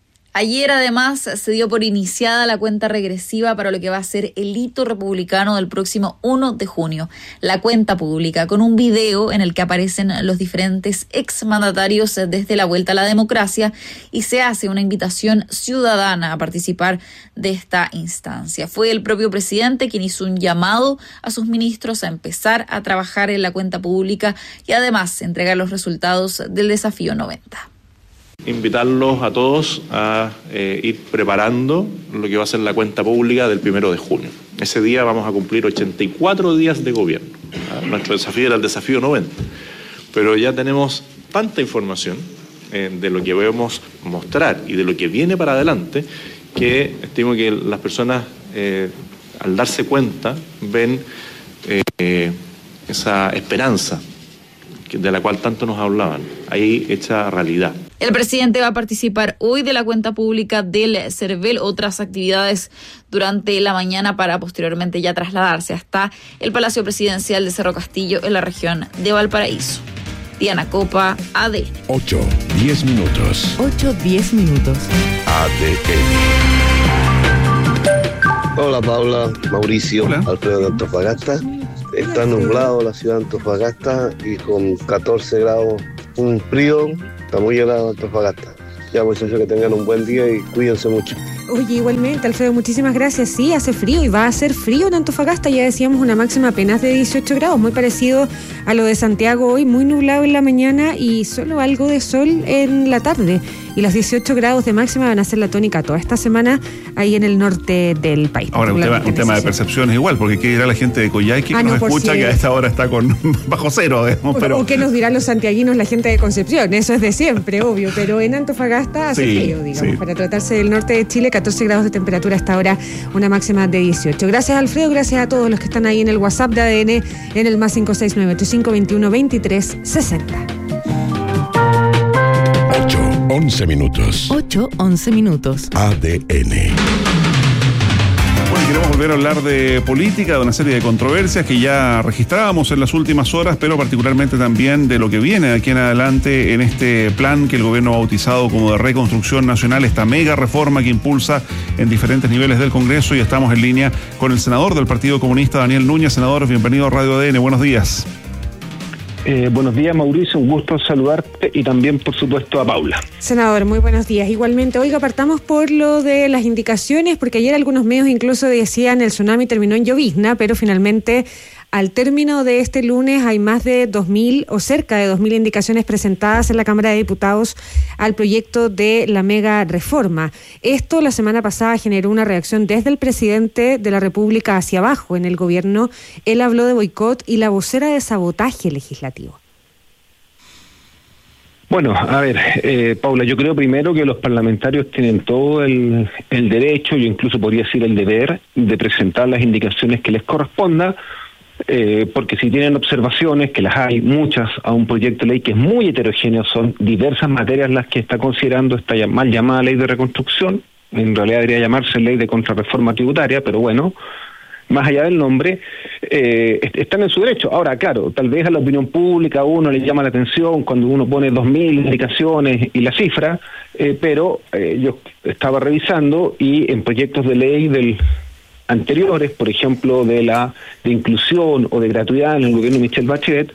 Ayer, además, se dio por iniciada la cuenta regresiva para lo que va a ser el hito republicano del próximo uno de junio. La cuenta pública, con un video en el que aparecen los diferentes exmandatarios desde la vuelta a la democracia y se hace una invitación ciudadana a participar de esta instancia. Fue el propio presidente quien hizo un llamado a sus ministros a empezar a trabajar en la cuenta pública y además entregar los resultados del desafío noventa. Invitarlos a todos a eh, ir preparando lo que va a ser la cuenta pública del primero de junio. Ese día vamos a cumplir ochenta y cuatro días de gobierno. ¿Ah? Nuestro desafío era el desafío noventa. Pero ya tenemos tanta información eh, de lo que debemos mostrar y de lo que viene para adelante, que estimo que las personas, eh, al darse cuenta, ven eh, esa esperanza de la cual tanto nos hablaban, ahí hecha realidad. El presidente va a participar hoy de la cuenta pública del CERVEL, otras actividades durante la mañana para posteriormente ya trasladarse hasta el Palacio Presidencial de Cerro Castillo en la región de Valparaíso. Diana Copa, A D N. ocho, diez minutos. ocho, diez minutos. A D N. Hola Paula, Mauricio, Hola. Alfredo de Antofagasta. Está nublado la ciudad de Antofagasta y con catorce grados, un frío, está muy helado Antofagasta. Ya pues eso, que tengan un buen día y cuídense mucho. Oye, igualmente, Alfredo, muchísimas gracias. Sí, hace frío y va a hacer frío en Antofagasta. Ya decíamos una máxima apenas de dieciocho grados, muy parecido a lo de Santiago hoy, muy nublado en la mañana y solo algo de sol en la tarde. Y los dieciocho grados de máxima van a ser la tónica toda esta semana ahí en el norte del país. Ahora, un tema, un tema de percepción es igual, porque ¿qué dirá la gente de Coyhaique ah, que no, nos escucha si... que a esta hora está con bajo cero? Digamos, o, pero... o qué nos dirán los santiaguinos, la gente de Concepción, eso es de siempre, obvio, pero en Antofagasta hace sí, frío, digamos, sí. Para tratarse del norte de Chile, catorce grados de temperatura hasta ahora, una máxima de dieciocho. Gracias, Alfredo, gracias a todos los que están ahí en el WhatsApp de A D N en el más cinco seis nueve ocho cinco dos uno dos tres seis cero. ocho, once minutos. ocho, once minutos. A D N. Bueno, queremos volver a hablar de política, de una serie de controversias que ya registrábamos en las últimas horas, pero particularmente también de lo que viene de aquí en adelante en este plan que el gobierno ha bautizado como de reconstrucción nacional, esta mega reforma que impulsa en diferentes niveles del Congreso, y estamos en línea con el senador del Partido Comunista, Daniel Núñez. Senador, bienvenido a Radio A D N, buenos días. Eh, buenos días, Mauricio, un gusto saludarte y también, por supuesto, a Paula. Senador, muy buenos días. Igualmente, oiga, partamos por lo de las indicaciones, porque ayer algunos medios incluso decían el tsunami terminó en llovizna, pero finalmente al término de este lunes hay más de dos mil o cerca de dos mil indicaciones presentadas en la Cámara de Diputados al proyecto de la mega reforma. Esto la semana pasada generó una reacción desde el presidente de la República hacia abajo en el gobierno. Él habló de boicot y la vocera de sabotaje legislativo. Bueno, a ver, eh, Paula, yo creo primero que los parlamentarios tienen todo el, el derecho, yo incluso podría decir el deber, de presentar las indicaciones que les corresponda. Eh, porque si tienen observaciones, que las hay muchas, a un proyecto de ley que es muy heterogéneo, son diversas materias las que está considerando esta mal llamada ley de reconstrucción, en realidad debería llamarse ley de contrarreforma tributaria, pero bueno, más allá del nombre, eh, están en su derecho. Ahora, claro, tal vez a la opinión pública a uno le llama la atención cuando uno pone dos mil indicaciones y la cifra, eh, pero eh, yo estaba revisando y en proyectos de ley del anteriores, por ejemplo, de la de inclusión o de gratuidad en el gobierno de Michelle Bachelet,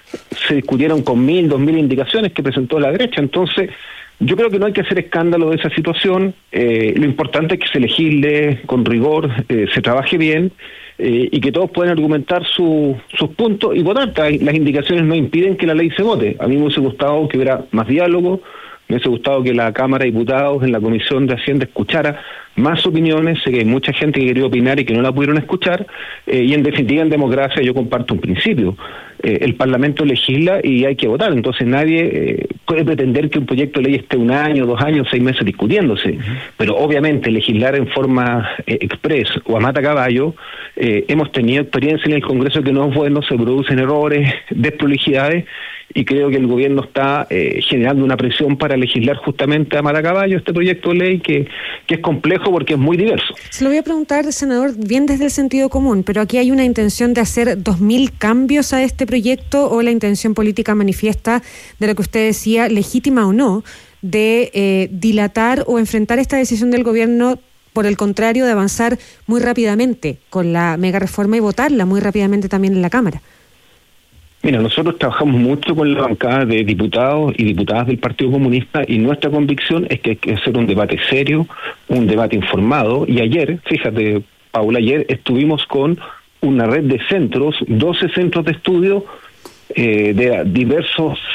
se discutieron con mil, dos mil indicaciones que presentó la derecha. Entonces, yo creo que no hay que hacer escándalo de esa situación. Eh, lo importante es que se legisle con rigor, eh, se trabaje bien eh, y que todos puedan argumentar su, sus puntos y votar. Las indicaciones no impiden que la ley se vote. A mí me hubiese gustado que hubiera más diálogo, me hubiese gustado que la Cámara de Diputados en la Comisión de Hacienda escuchara más opiniones. Sé que hay mucha gente que quería opinar y que no la pudieron escuchar, eh, y en definitiva en democracia yo comparto un principio. Eh, el Parlamento legisla y hay que votar, entonces nadie eh, puede pretender que un proyecto de ley esté un año, dos años, seis meses discutiéndose, uh-huh. Pero obviamente legislar en forma eh, express o a mata caballo, eh, hemos tenido experiencia en el Congreso que no es bueno, se producen errores, desprolijidades, y creo que el gobierno está eh, generando una presión para legislar justamente a matacaballo este proyecto de ley que, que es complejo porque es muy diverso. Se lo voy a preguntar, senador, bien desde el sentido común, pero aquí hay una intención de hacer dos mil cambios a este proyecto, o la intención política manifiesta de lo que usted decía, legítima o no, de eh, dilatar o enfrentar esta decisión del gobierno, por el contrario, de avanzar muy rápidamente con la mega reforma y votarla muy rápidamente también en la Cámara. Mira, nosotros trabajamos mucho con la bancada de diputados y diputadas del Partido Comunista y nuestra convicción es que hay que hacer un debate serio, un debate informado. Y ayer, fíjate, Paula, ayer estuvimos con una red de centros, doce centros de estudio eh, de diversos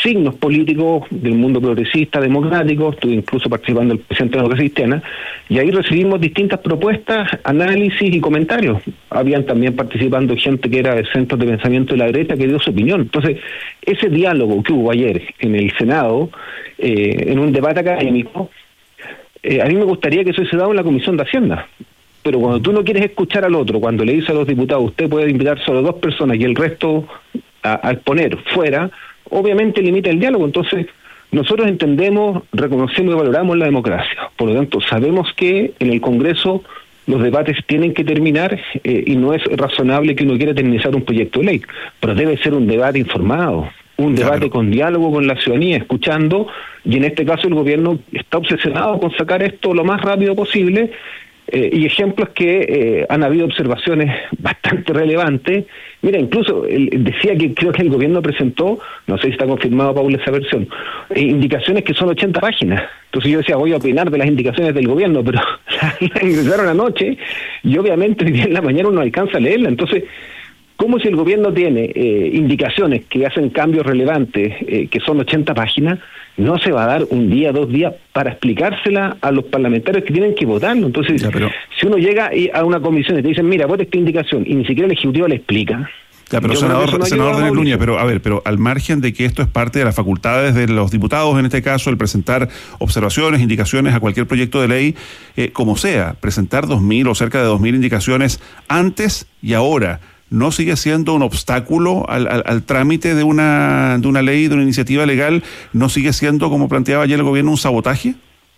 signos políticos del mundo progresista, democrático, estuve incluso participando del presidente de la Democracia Cristiana, y ahí recibimos distintas propuestas, análisis y comentarios. Habían también participando gente que era de centros de pensamiento de la derecha que dio su opinión. Entonces, ese diálogo que hubo ayer en el Senado, eh, en un debate académico, eh, a mí me gustaría que eso se dado en la Comisión de Hacienda. Pero cuando tú no quieres escuchar al otro, cuando le dices a los diputados, usted puede invitar solo dos personas y el resto a, a exponer fuera, obviamente limita el diálogo. Entonces, nosotros entendemos, reconocemos y valoramos la democracia. Por lo tanto, sabemos que en el Congreso los debates tienen que terminar eh, y no es razonable que uno quiera terminar un proyecto de ley, pero debe ser un debate informado, un debate claro. con diálogo con la ciudadanía, escuchando, y en este caso el gobierno está obsesionado con sacar esto lo más rápido posible. Eh, y ejemplos que eh, han habido observaciones bastante relevantes. Mira, incluso él decía que creo que el gobierno presentó, no sé si está confirmado, Paula, esa versión, eh, indicaciones que son ochenta páginas. Entonces yo decía, voy a opinar de las indicaciones del gobierno, pero la ingresaron anoche y obviamente hoy día en la mañana uno alcanza a leerla. Entonces, ¿cómo si el gobierno tiene eh, indicaciones que hacen cambios relevantes, eh, que son ochenta páginas, no se va a dar un día, dos días para explicársela a los parlamentarios que tienen que votarlo? Entonces, ya, pero... si uno llega a una comisión y te dicen, mira, vote esta indicación, y ni siquiera el Ejecutivo le explica. Ya, pero senador, no senador Daniel Núñez, pero a ver, pero al margen de que esto es parte de las facultades de los diputados, en este caso, el presentar observaciones, indicaciones a cualquier proyecto de ley, eh, como sea, presentar dos mil o cerca de dos mil indicaciones antes y ahora, ¿no sigue siendo un obstáculo al, al, al trámite de una de una ley, de una iniciativa legal? ¿No sigue siendo, como planteaba ayer el gobierno, un sabotaje?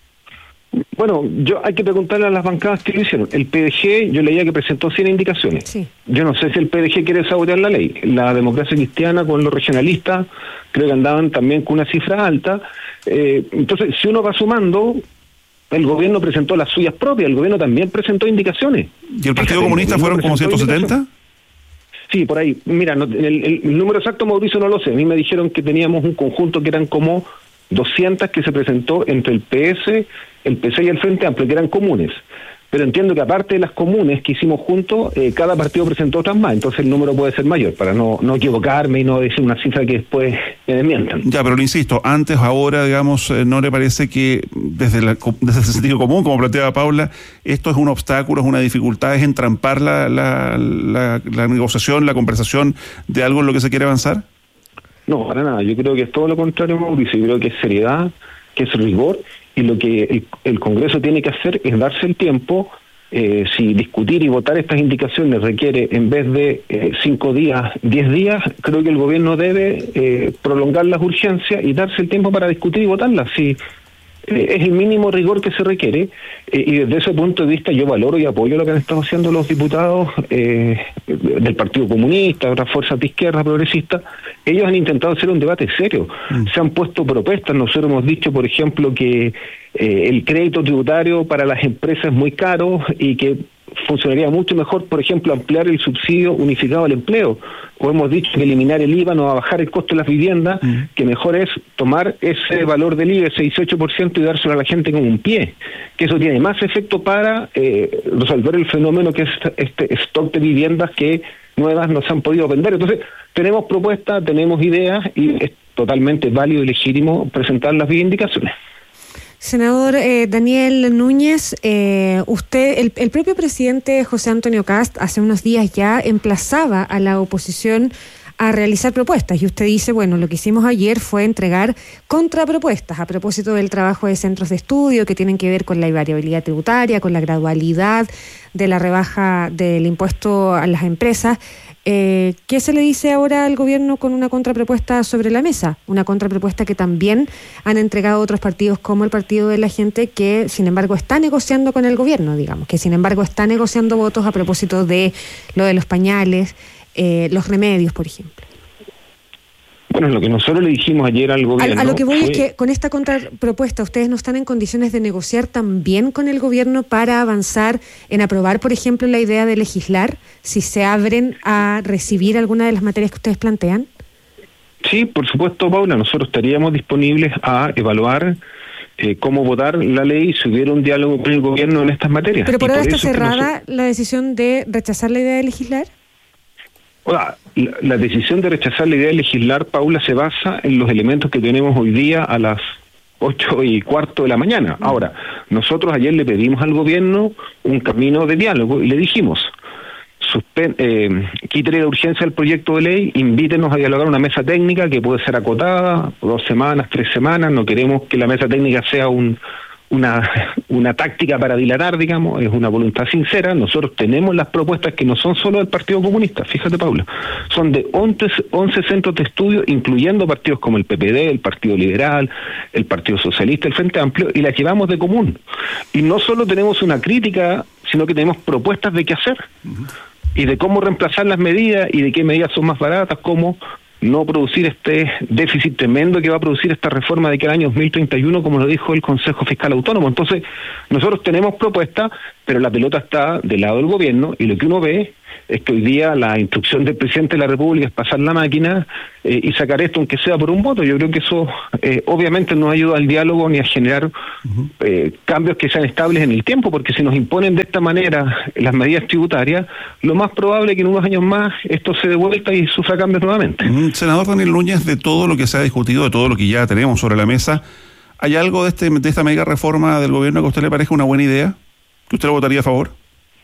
Bueno, yo hay que preguntarle a las bancadas que lo hicieron. El P D G, yo leía que presentó cien indicaciones. Sí. Yo no sé si el P D G quiere sabotear la ley. La Democracia Cristiana con los regionalistas creo que andaban también con una cifra alta. Eh, entonces, si uno va sumando, el gobierno presentó las suyas propias, el gobierno también presentó indicaciones. ¿Y el Partido Comunista fueron como ciento setenta? Sí, por ahí. Mira, no, el, el, el número exacto, Mauricio, no lo sé. A mí me dijeron que teníamos un conjunto que eran como doscientas que se presentó entre el P S, el P C y el Frente Amplio, que eran comunes. Pero entiendo que aparte de las comunes que hicimos juntos, eh, cada partido presentó otras más, entonces el número puede ser mayor, para no, no equivocarme y no decir una cifra que después me desmientan. Ya, pero lo insisto, antes, ahora, digamos, eh, ¿no le parece que desde, la, desde el sentido común, como planteaba Paula, esto es un obstáculo, es una dificultad, es entrampar la, la, la, la negociación, la conversación de algo en lo que se quiere avanzar? No, para nada, yo creo que es todo lo contrario, Mauricio, yo creo que es seriedad, que es rigor, y lo que el, el Congreso tiene que hacer es darse el tiempo. Eh, si discutir y votar estas indicaciones requiere, en vez de eh, cinco días, diez días, creo que el gobierno debe eh, prolongar las urgencias y darse el tiempo para discutir y votarlas. Si eh, es el mínimo rigor que se requiere, eh, y desde ese punto de vista yo valoro y apoyo lo que han estado haciendo los diputados eh, del Partido Comunista, de otras fuerzas de izquierda progresistas. Ellos han intentado hacer un debate serio, mm. se han puesto propuestas. Nosotros hemos dicho, por ejemplo, que eh, el crédito tributario para las empresas es muy caro y que funcionaría mucho mejor, por ejemplo, ampliar el subsidio unificado al empleo. O hemos dicho que eliminar el I V A no va a bajar el costo de las viviendas, mm. que mejor es tomar ese valor del I V A, ese dieciocho por ciento, y dárselo a la gente con un pie, que eso tiene más efecto para eh, resolver el fenómeno que es este stock de viviendas que nuevas no se han podido vender. Entonces, tenemos propuestas, tenemos ideas y es totalmente válido y legítimo presentar las indicaciones. Senador eh, Daniel Núñez, eh, usted, el, el propio presidente José Antonio Kast, hace unos días ya emplazaba a la oposición a realizar propuestas, y usted dice, bueno, lo que hicimos ayer fue entregar contrapropuestas a propósito del trabajo de centros de estudio que tienen que ver con la variabilidad tributaria, con la gradualidad de la rebaja del impuesto a las empresas. Eh, ¿Qué se le dice ahora al gobierno con una contrapropuesta sobre la mesa? Una contrapropuesta que también han entregado otros partidos, como el Partido de la Gente, que sin embargo está negociando con el gobierno, digamos, que sin embargo está negociando votos a propósito de lo de los pañales, eh, los remedios, por ejemplo. Bueno, lo que nosotros le dijimos ayer al gobierno... A, a lo que voy fue... es que con esta contrapropuesta ustedes no están en condiciones de negociar también con el gobierno para avanzar en aprobar, por ejemplo, la idea de legislar, si se abren a recibir alguna de las materias que ustedes plantean. Sí, por supuesto, Paula, nosotros estaríamos disponibles a evaluar eh, cómo votar la ley si hubiera un diálogo con el gobierno en estas materias. Pero por ahora por está cerrada nosotros... la decisión de rechazar la idea de legislar. O sea, la, la decisión de rechazar la idea de legislar, Paula, se basa en los elementos que tenemos hoy día a las ocho y cuarto de la mañana. Ahora, nosotros ayer le pedimos al gobierno un camino de diálogo y le dijimos, suspen eh, quítale la urgencia al proyecto de ley, invítenos a dialogar una mesa técnica que puede ser acotada, dos semanas, tres semanas, no queremos que la mesa técnica sea un una una táctica para dilatar, digamos, es una voluntad sincera. Nosotros tenemos las propuestas que no son solo del Partido Comunista, fíjate, Paula, son de once centros de estudio, incluyendo partidos como el P P D, el Partido Liberal, el Partido Socialista, el Frente Amplio, y las llevamos de común. Y no solo tenemos una crítica, sino que tenemos propuestas de qué hacer, uh-huh. y de cómo reemplazar las medidas, y de qué medidas son más baratas, cómo no producir este déficit tremendo que va a producir esta reforma de que el año dos mil treinta y uno, como lo dijo el Consejo Fiscal Autónomo. Entonces, nosotros tenemos propuestas, pero la pelota está del lado del gobierno, y lo que uno ve es que hoy día la instrucción del presidente de la República es pasar la máquina eh, y sacar esto aunque sea por un voto. Yo creo que eso eh, obviamente no ayuda al diálogo ni a generar uh-huh. eh, cambios que sean estables en el tiempo, porque si nos imponen de esta manera las medidas tributarias, lo más probable es que en unos años más esto se dé vuelta y sufra cambios nuevamente. Uh-huh. Senador Daniel Núñez, de todo lo que se ha discutido, de todo lo que ya tenemos sobre la mesa, ¿hay algo de, este, de esta mega reforma del gobierno que a usted le parezca una buena idea? ¿Que usted lo votaría a favor?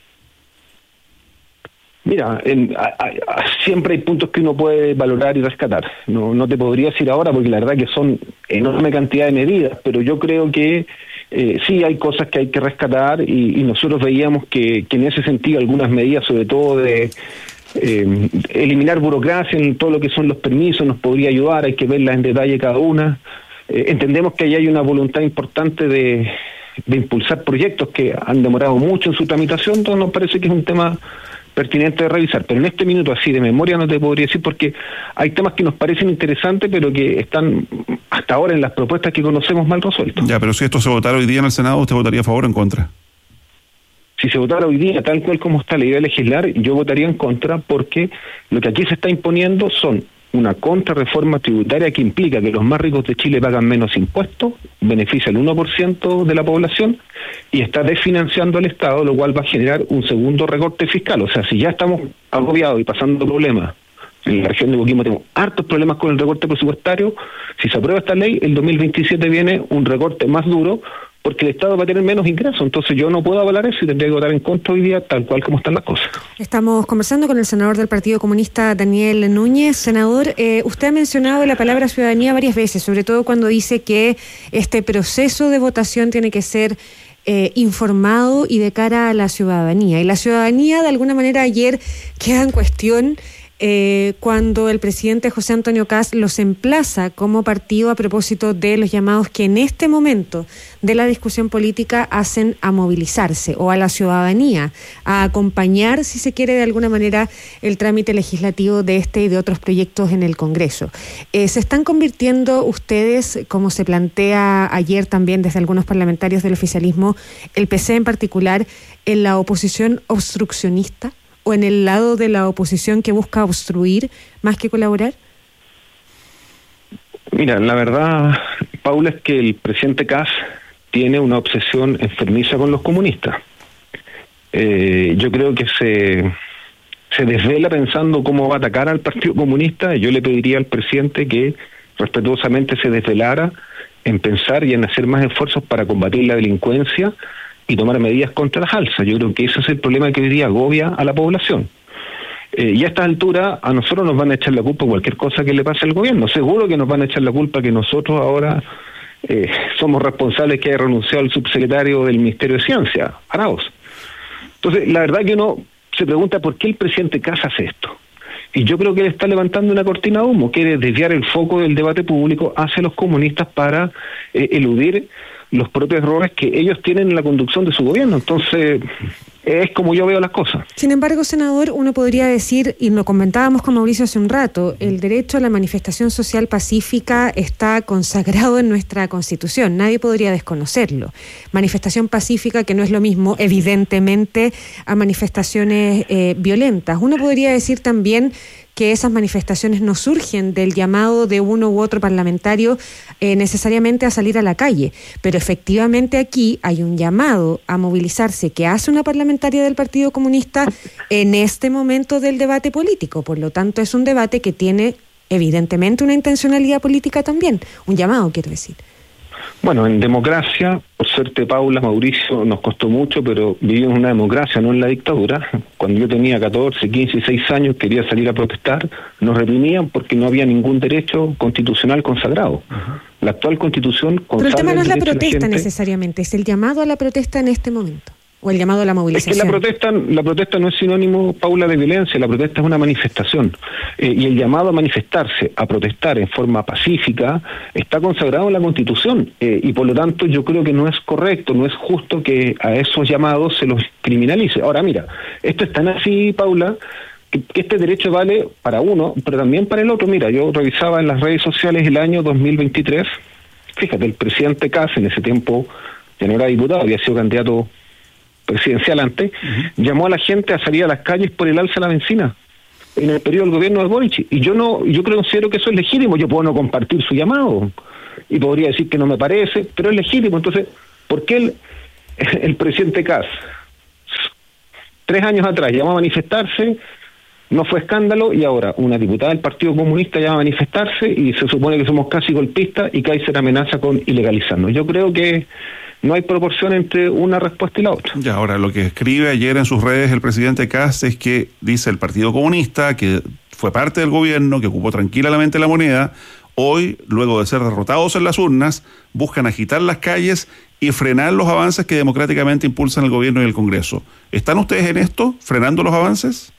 Mira, en, a, a, siempre hay puntos que uno puede valorar y rescatar. No, no te podría decir ahora porque la verdad que son enorme cantidad de medidas, pero yo creo que eh, sí hay cosas que hay que rescatar y, y nosotros veíamos que, que en ese sentido algunas medidas, sobre todo de eh, eliminar burocracia en todo lo que son los permisos, nos podría ayudar. Hay que verlas en detalle cada una. Eh, entendemos que ahí hay una voluntad importante de, de impulsar proyectos que han demorado mucho en su tramitación, entonces nos parece que es un tema pertinente de revisar, pero en este minuto así de memoria no te podría decir, porque hay temas que nos parecen interesantes pero que están hasta ahora en las propuestas que conocemos mal resueltos. Ya, pero si esto se votara hoy día en el Senado, ¿usted votaría a favor o en contra? Si se votara hoy día tal cual como está la idea de legislar, yo votaría en contra, porque lo que aquí se está imponiendo son una contrarreforma tributaria que implica que los más ricos de Chile pagan menos impuestos, beneficia al uno por ciento de la población y está desfinanciando al Estado, lo cual va a generar un segundo recorte fiscal. O sea, si ya estamos agobiados y pasando problemas en la región de Coquimbo, tenemos hartos problemas con el recorte presupuestario, si se aprueba esta ley, el dos mil veintisiete viene un recorte más duro porque el Estado va a tener menos ingresos. Entonces yo no puedo avalar eso y tendría que votar en contra hoy día, tal cual como están las cosas. Estamos conversando con el senador del Partido Comunista, Daniel Núñez. Senador, eh, usted ha mencionado la palabra ciudadanía varias veces, sobre todo cuando dice que este proceso de votación tiene que ser eh, informado y de cara a la ciudadanía. Y la ciudadanía, de alguna manera, ayer queda en cuestión Eh, cuando el presidente José Antonio Kast los emplaza como partido a propósito de los llamados que en este momento de la discusión política hacen a movilizarse o a la ciudadanía, a acompañar, si se quiere, de alguna manera el trámite legislativo de este y de otros proyectos en el Congreso. Eh, ¿Se están convirtiendo ustedes, como se plantea ayer también desde algunos parlamentarios del oficialismo, el P C en particular, en la oposición obstruccionista? ¿O en el lado de la oposición que busca obstruir más que colaborar? Mira, la verdad, Paula, es que el presidente Kast tiene una obsesión enfermiza con los comunistas. Eh, yo creo que se, se desvela pensando cómo va a atacar al Partido Comunista. Yo le pediría al presidente que respetuosamente se desvelara en pensar y en hacer más esfuerzos para combatir la delincuencia y tomar medidas contra las alzas. Yo creo que ese es el problema que hoy día agobia a la población. Eh, y a esta altura a nosotros nos van a echar la culpa cualquier cosa que le pase al gobierno. Seguro que nos van a echar la culpa que nosotros ahora eh, somos responsables que haya renunciado el subsecretario del Ministerio de Ciencia, Arauz. Entonces, la verdad que uno se pregunta por qué el presidente Kast hace esto. Y yo creo que él está levantando una cortina de humo, quiere desviar el foco del debate público hacia los comunistas para eh, eludir los propios errores que ellos tienen en la conducción de su gobierno. Entonces, es como yo veo las cosas. Sin embargo, senador, uno podría decir, y lo comentábamos con Mauricio hace un rato, el derecho a la manifestación social pacífica está consagrado en nuestra Constitución. Nadie podría desconocerlo. Manifestación pacífica que no es lo mismo, evidentemente, a manifestaciones eh, violentas. Uno podría decir también que esas manifestaciones no surgen del llamado de uno u otro parlamentario eh, necesariamente a salir a la calle, pero efectivamente aquí hay un llamado a movilizarse que hace una parlamentaria del Partido Comunista en este momento del debate político. Por lo tanto, es un debate que tiene evidentemente una intencionalidad política también, un llamado, quiero decir. Bueno, en democracia, por suerte, Paula, Mauricio, nos costó mucho, pero vivimos en una democracia, no en la dictadura. Cuando yo tenía catorce, quince, dieciséis años, quería salir a protestar, nos reprimían porque no había ningún derecho constitucional consagrado. Uh-huh. La actual Constitución consagra. Pero el tema no es la protesta la gente, necesariamente, es el llamado a la protesta en este momento. O el llamado a la movilización. Es que la protesta, la protesta no es sinónimo, Paula, de violencia. La protesta es una manifestación. Eh, y el llamado a manifestarse, a protestar en forma pacífica, está consagrado en la Constitución. Eh, y por lo tanto yo creo que no es correcto, no es justo que a esos llamados se los criminalice. Ahora mira, esto es tan así, Paula, que, que este derecho vale para uno, pero también para el otro. Mira, yo revisaba en las redes sociales el año dos mil veintitrés. Fíjate, el presidente Kast, en ese tiempo ya no era diputado, había sido candidato presidencial antes, uh-huh. llamó a la gente a salir a las calles por el alza de la benzina en el periodo del gobierno de Boric, y yo no, yo creo considero que eso es legítimo. Yo puedo no compartir su llamado y podría decir que no me parece, pero es legítimo. Entonces, ¿por qué el, el presidente Kast tres años atrás llamó a manifestarse, no fue escándalo, y ahora una diputada del Partido Comunista llama a manifestarse y se supone que somos casi golpistas y Kaiser amenaza con ilegalizarnos? Yo creo que no hay proporción entre una respuesta y la otra. Ya, ahora, lo que escribe ayer en sus redes el presidente Kast es que dice el Partido Comunista, que fue parte del gobierno, que ocupó tranquilamente la moneda, hoy, luego de ser derrotados en las urnas, buscan agitar las calles y frenar los avances que democráticamente impulsan el gobierno y el Congreso. ¿Están ustedes en esto, frenando los avances?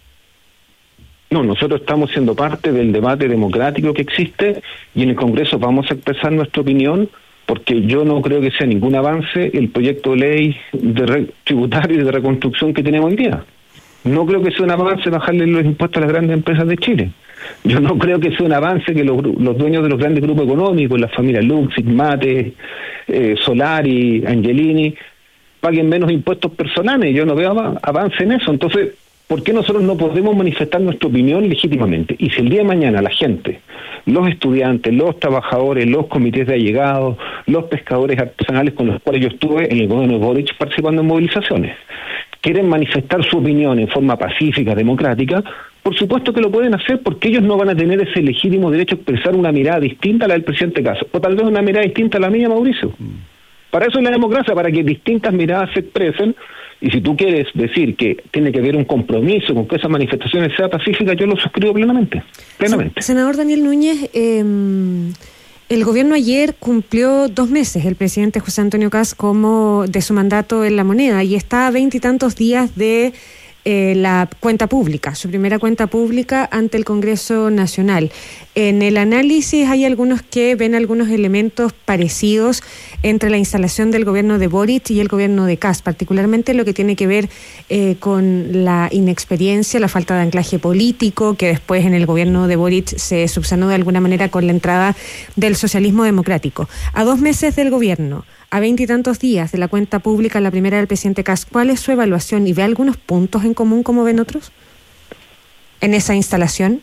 No, nosotros estamos siendo parte del debate democrático que existe y en el Congreso vamos a expresar nuestra opinión, porque yo no creo que sea ningún avance el proyecto de ley de re- tributario y de reconstrucción que tenemos hoy día. No creo que sea un avance bajarle los impuestos a las grandes empresas de Chile. Yo no creo que sea un avance que los, los dueños de los grandes grupos económicos, las familias Luxig, Mate, eh, Solari, Angelini, paguen menos impuestos personales. Yo no veo av- avance en eso. Entonces, ¿por qué nosotros no podemos manifestar nuestra opinión legítimamente? Y si el día de mañana la gente, los estudiantes, los trabajadores, los comités de allegados, los pescadores artesanales con los cuales yo estuve en el gobierno de Boric participando en movilizaciones, quieren manifestar su opinión en forma pacífica, democrática, por supuesto que lo pueden hacer, porque ellos no van a tener ese legítimo derecho a expresar una mirada distinta a la del presidente Kast, o tal vez una mirada distinta a la mía, Mauricio. Para eso es la democracia, para que distintas miradas se expresen. Y si tú quieres decir que tiene que haber un compromiso con que esas manifestaciones sean pacíficas, yo lo suscribo plenamente. plenamente. Senador Daniel Núñez, eh, el gobierno ayer cumplió dos meses, el presidente José Antonio Kast, como de su mandato en La Moneda, y está a veintitantos días de eh, la cuenta pública, su primera cuenta pública ante el Congreso Nacional. En el análisis hay algunos que ven algunos elementos parecidos entre la instalación del gobierno de Boric y el gobierno de Kast, particularmente lo que tiene que ver eh, con la inexperiencia, la falta de anclaje político, que después en el gobierno de Boric se subsanó de alguna manera con la entrada del socialismo democrático. A dos meses del gobierno, a veintitantos días de la cuenta pública, la primera del presidente Kast, ¿cuál es su evaluación y ve algunos puntos en común como ven otros en esa instalación?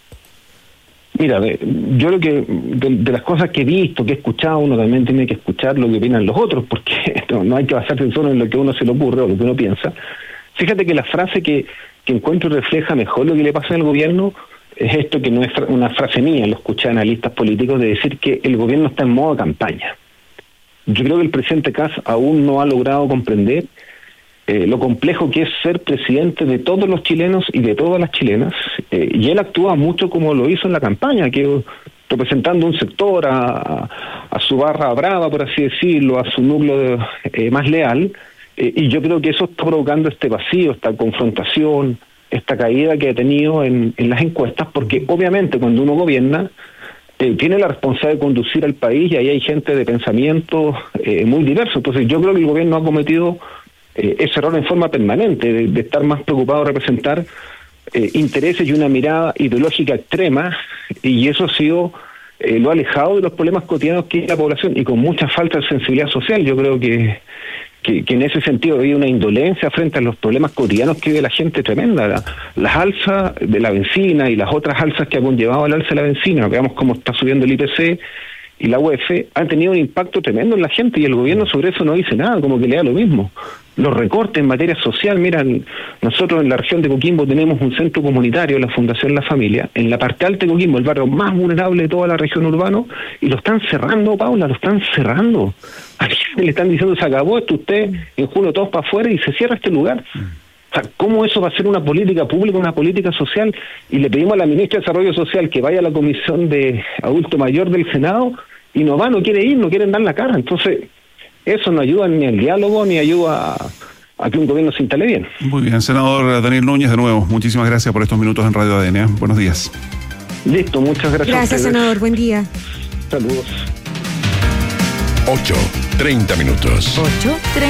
Mira, yo lo que, de, de las cosas que he visto, que he escuchado, uno también tiene que escuchar lo que opinan los otros, porque no, no hay que basarse solo en lo que uno se le ocurre o lo que uno piensa. Fíjate que la frase que, que encuentro refleja mejor lo que le pasa al gobierno es esto, que no es una frase mía, lo escuché a analistas políticos, de decir que el gobierno está en modo campaña. Yo creo que el presidente Kast aún no ha logrado comprender Eh, lo complejo que es ser presidente de todos los chilenos y de todas las chilenas, eh, y él actúa mucho como lo hizo en la campaña, que representando un sector, a, a su barra brava, por así decirlo, a su núcleo de, eh, más leal, eh, y yo creo que eso está provocando este vacío, esta confrontación, esta caída que ha tenido en, en las encuestas, porque obviamente cuando uno gobierna, eh, tiene la responsabilidad de conducir al país, y ahí hay gente de pensamiento eh, muy diverso. Entonces yo creo que el gobierno ha cometido Eh, ese error en forma permanente, de, de estar más preocupado de representar eh, intereses y una mirada ideológica extrema, y eso ha sido, eh, lo ha alejado de los problemas cotidianos que hay en la población, y con mucha falta de sensibilidad social. Yo creo que, que, que en ese sentido había una indolencia frente a los problemas cotidianos que vive la gente tremenda. La, las alzas de la bencina y las otras alzas que han conllevado al alza de la bencina, veamos cómo está subiendo el I P C y la U E F, han tenido un impacto tremendo en la gente y el gobierno sobre eso no dice nada, como que le da lo mismo. Los recortes en materia social, miran, nosotros en la región de Coquimbo tenemos un centro comunitario, la Fundación La Familia, en la parte alta de Coquimbo, el barrio más vulnerable de toda la región urbana, y lo están cerrando, Paula, lo están cerrando. A quién le están diciendo, se acabó esto, usted en junio todos para afuera y se cierra este lugar. O sea, ¿cómo eso va a ser una política pública, una política social? Y le pedimos a la ministra de Desarrollo Social que vaya a la Comisión de Adulto Mayor del Senado y no va, no quiere ir, no quieren dar la cara. Entonces, eso no ayuda ni al diálogo, ni ayuda a, a que un gobierno se instale bien. Muy bien, senador Daniel Núñez, de nuevo, muchísimas gracias por estos minutos en Radio A D N. ¿eh? Buenos días. Listo, muchas gracias. Gracias, senador, buen día. Saludos. ocho, treinta minutos. ocho,